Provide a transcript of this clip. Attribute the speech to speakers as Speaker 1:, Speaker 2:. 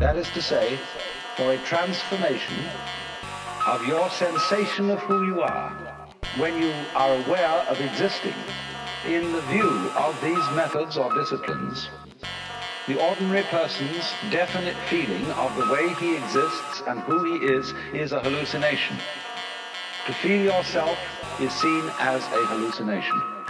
Speaker 1: That is to say, for a transformation of your sensation of who you are when you are aware of existing. In the view of these methods or disciplines, the ordinary person's definite feeling of the way he exists and who he is a hallucination. To feel yourself is seen as a hallucination.